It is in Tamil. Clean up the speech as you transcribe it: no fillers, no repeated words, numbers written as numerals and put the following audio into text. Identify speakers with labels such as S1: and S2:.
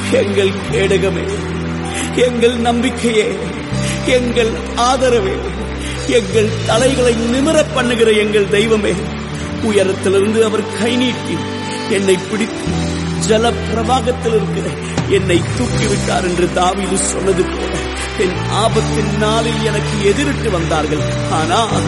S1: எங்கள் கேடகமே, எங்கள் நம்பிக்கையே, எங்கள் ஆதரவே, எங்கள் தலைகளை நிமிரப் பண்ணுகிற எங்கள் தெய்வமே, உயரத்திலிருந்து அவர் கை நீட்டி என்னை பிடித்து ஜல பிரவாகத்தில் இருக்கிற என்னை தூக்கிவிட்டார் என்று தாவீது சொன்னது போல, என் ஆபத்தின் நாளில் எனக்கு எதிரிட்டு வந்தார்கள், ஆனால்